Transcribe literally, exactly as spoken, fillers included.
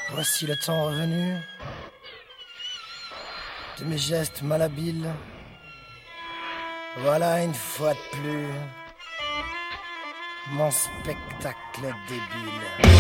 Voici le temps revenu de mes gestes malhabiles. Voilà une fois de plus mon spectacle débile.